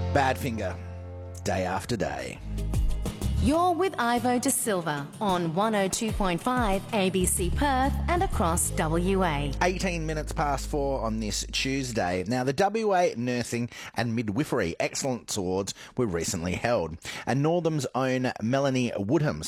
Badfinger, day after day. You're with Ivo De Silva on 102.5 ABC Perth and across WA. 18 minutes past 4 on this Tuesday. Now, the WA Nursing and Midwifery Excellence Awards were recently held, and Northam's own Melanie Woodhams